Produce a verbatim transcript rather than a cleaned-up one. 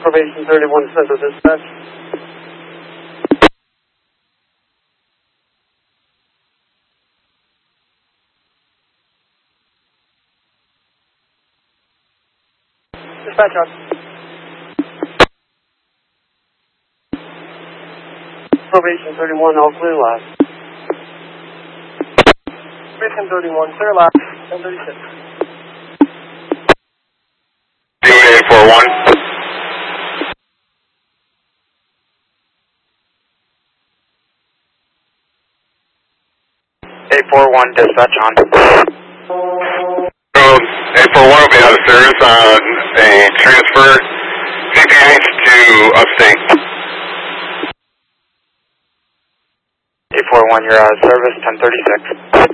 Probation thirty-one, Central Dispatch. Dispatch on. Probation thirty-one, all clear last. Probation thirty-one, clear last, ten thirty-six. eight four one. eight four one, dispatch on. So, eight four one will be out of service on a transfer C P H to upstate. eight four one, you're out of service, ten thirty-six.